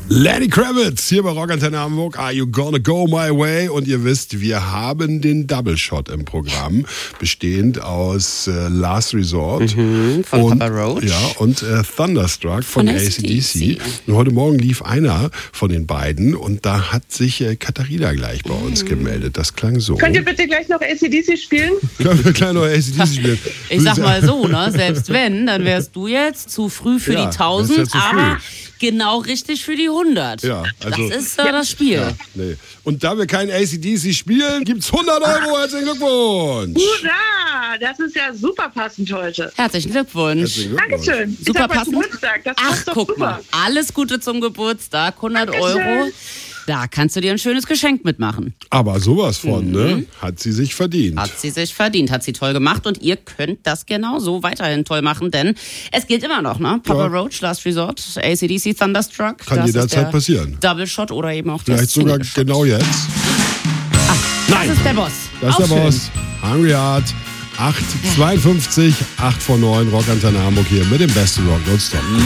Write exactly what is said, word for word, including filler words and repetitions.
Lenny Kravitz hier bei Rock Antenne Hamburg. Are you gonna go my way? Und ihr wisst, wir haben den Double Shot im Programm, bestehend aus äh, Last Resort mhm, von und, Papa Roach. Ja, und äh, Thunderstruck von, von A C D C. Und heute Morgen lief einer von den beiden und da hat sich äh, Katharina gleich bei uns mhm. gemeldet. Das klang so. Könnt ihr bitte gleich noch A C D C spielen? Können wir gleich noch A C D C spielen? Ich sag mal so, ne? Selbst wenn, dann wärst du jetzt zu früh für ja, die tausend, ja aber genau richtig für die hundert. Ja, also, das ist äh, das Spiel. Ja, nee. Und da wir kein A C D C spielen, gibt's hundert Euro. Herzlichen Glückwunsch. Hurra, das ist ja super passend heute. Herzlichen Glückwunsch. Herzlichen Glückwunsch. Dankeschön. Super ich passend. Geburtstag. Das Ach, doch guck super. mal. Alles Gute zum Geburtstag. hundert Dankeschön. Euro. Da kannst du dir ein schönes Geschenk mitmachen. Aber sowas von, mhm. ne? Hat sie sich verdient. Hat sie sich verdient, hat sie toll gemacht und ihr könnt das genauso weiterhin toll machen, denn es gilt immer noch, ne? Papa ja. Roach, Last Resort, A C D C, Thunderstruck. Kann das jederzeit passieren. Double Shot oder eben auch Vielleicht das sogar Single genau jetzt. Ah, Nein. Das ist der Boss. Das auch ist der schön. Boss. Hungry Heart. acht zweiundfünfzig, acht vor neun, Rock Antenne Hamburg hier mit dem besten Rock nonstop.